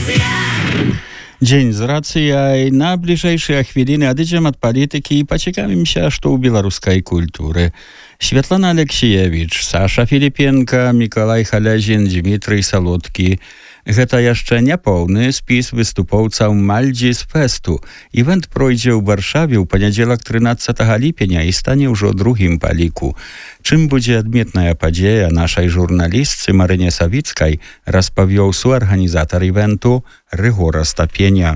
Дзень з рацыяй. На бліжэйшыя хвіліны адыдзем ад палітыкі і пацікавімся, што ў беларускай культуры. Святлана Алексеевич, Саша Філіпенка, Мікалай Халязін, Дмітрый Салодкі. Гэта яшчэ не поўны спіс выступоўцаў Мальдзіс фэсту. Івент пройдзе ў Варшаве ў панядзелак 13 ліпеня і стане ўжо другім па ліку. Чым будзе адметная падзея нашай журналістцы Марыне Савіцкай, распавёў суарганізатар івенту Рыгор Астапеня.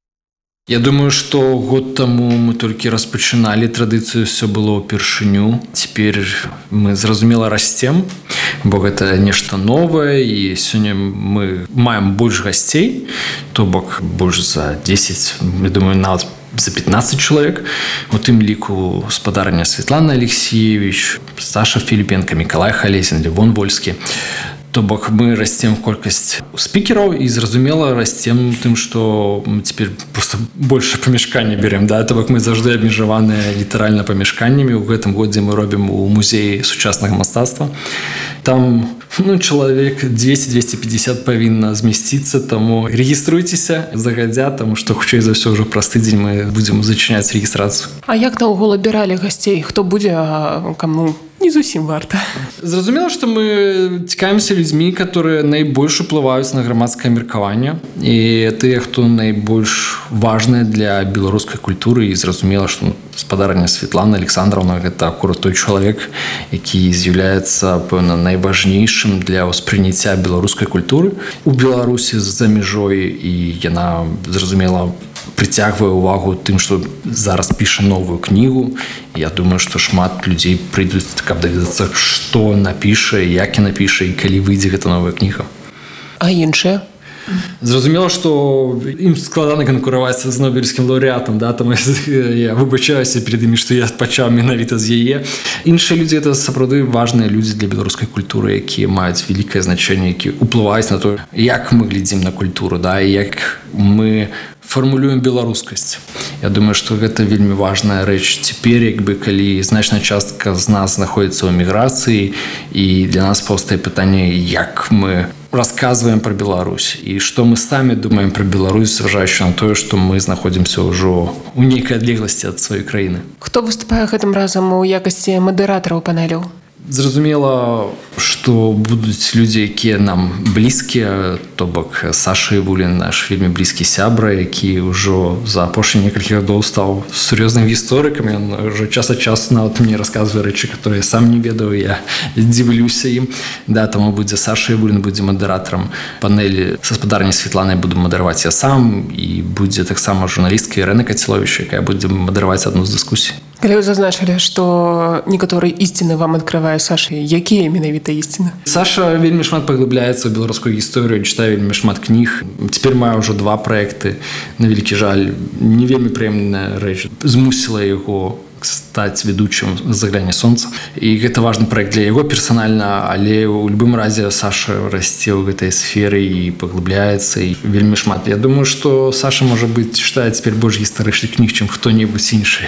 Я думаю, что год тому мы только распачыналі традыцыю, все было ўпершыню. Теперь мы, зразумела, растем, бо гэта нешта новае, і сёння мы маем больш гасцей, то бок больш за 10, я думаю, нават за 15 человек. У тым ліку спадарня Светлана Алексеевич, Саша Філіпенка, Мікалай Халязін, Левон Вольскі. То бок мы растем колькасць спікераў і, зразумела, растем тым, што мы цяпер просто больше памяшкання берем, да? То бок мы заўжды абмежаваныя літаральна памяшканнямі. У гэтым годзе мы робім у музеі сучаснага мастацтва. Там чалавек 200-250 павінна змясціцца, таму рэгіструйцеся загадзя, таму што хутчэй за ўсё ўжо праз тыдзень мы будзем зачыняць рэгістрацыю. А як наогул абіралі гасцей? Хто будзе, а каму не зусім варта? Зразумела, што мы цікавімся людзьмі, которые найбольш уплываюць на грамадскае меркаванне, і тыя, хто найбольш важныя для беларускай культуры. І зразумела, што спадарня Светлана Александровна гэта акурат той чалавек, які з'яўляецца, пэўна, найважнейшым для ўспрыняцця беларускай культуры у Беларусі за мяжой, і яна, зразумела, прыцягвае ўвагу тым, што зараз піша новую кнігу. Я думаю, што шмат людзей прыйдуць, каб даведацца, што напіша, як і напіша, і калі выйдзе гэта новая кніга. А іншыя? Зразумела, што ім складана канкураваць з нобелевскім лаўрэатам, да? Таму я выбачаюся перед імі, што я пачаў менавіта з яе. Іншыя людзі — гэта сапраўды важныя людзі для беларускай культуры, якія маюць вялікае значэнне, якія ўплываюць на то, як мы глядзім на культуру, да? І як мы фармулюем беларускасць. Я думаю, што гэта вельмі важная рэч цяпер, калі значная частка з нас знаходзіцца ў эміграцыі, і для нас паўстае пытанне, як мы расказваем пра Беларусь і што мы самі думаем пра Беларусь, зважаючы на тое, што мы знаходзімся ўжо ў нейкай адлегласці ад сваёй краіны. Хто выступае гэтым разам у якасці мадэратараў панеляў? Зразумела, што будуць людзі, якія нам блізкія, то бок Саша Івулін, наш вельмі блізкі сябра, які ўжо за апошнія некалькі гадоў стаў сур'ёзным гісторыкам. Ён ўжо час ад часу нават мне расказвае рэчы, которые я сам не ведаў, я дзіўлюся ім. Да, таму будзе Саша Івулін, будзе мадэратарам панелі. Са спадарняй Светланай буду мадэраваць я сам, і будзе таксама журналістка Ірына Каціловіч, якая будзе мадэраваць адну з дыскусій. Калі вы зазначылі, што некаторыя ісціны вам адкрывае Саша, якія менавіта ісціны? Саша вельмі шмат паглыбляецца ў беларускую гісторыю, чытае вельмі шмат кніг. Цяпер мае ўжо 2 праекты. На вялікі жаль, не вельмі прыемная рэч змусіла яго стаць ведучым «Загляне сонца». І гэта важны праект для яго персанальна, але ў любым разе Саша расце ў гэтай сферы і паглыбляецца, і вельмі шмат. Я думаю, што Саша, можа быць, чытае цяпер больш гістарычных кніг, чым хто-небудзь іншы.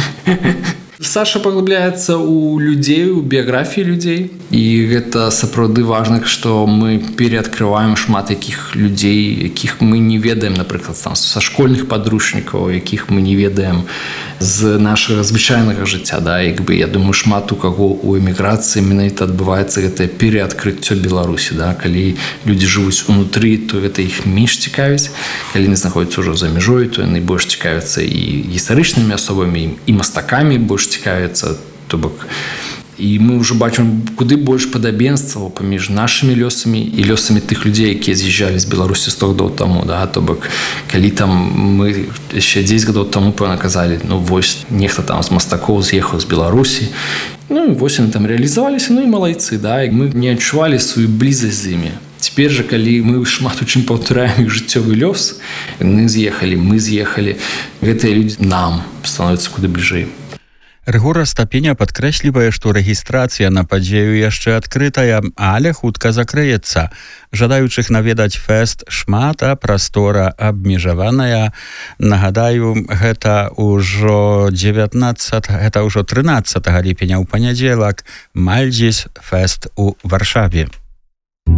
Саша паглыбляецца ў людзей, у біяграфіі людзей, і гэта сапраўды важна, што мы пераадкрываем шмат якіх людзей, якіх мы не ведаем, напрыклад, са школьных падручнікаў, якіх мы не ведаем з нашага звычайнага жыцця. Да? Я думаю, шмат у каго ў эміграцыі менавіта адбываецца гэтае пераадкрыццё Беларусі. Да? Калі людзі жывуць унутры, то гэта іх менш цікавіць. Калі яны знаходзяцца ўжо за мяжой, то яны больш цікавяцца і гістарычнымі асобамі, і мастакамі больш цікавіцца, то бок. І мы ўжо бачым куды больш падабенстваў паміж нашымі лёсамі і лёсамі тых людзей, якія з'язджалі з Беларусі 100 гадоў таму. Да? То бок, калі там мы яшчэ 10 гадоў таму, пэўна, казалі, вось нехта там з мастакоў з'ехаў з Беларусі, вось яны там рэалізаваліся, і малайцы, да? І мы не адчувалі сваю блізасць з імі. Цяпер жа, калі мы шмат у чым паўтараем іх жыццёвы лёс, яны з'ехалі, мы з'ехалі, гэтыя людзі нам становяцца куды бліжэй. Рыгор Астапеня падкрэслівае, што рэгістрацыя на падзею яшчэ адкрытая, але хутка закрыецца. Жадаючых наведаць фэст шмат, а прастора абмежаваная. Нагадаю, гэта ўжо 13 ліпеня ў панядзелак Мальдзіс фэст у Варшаве.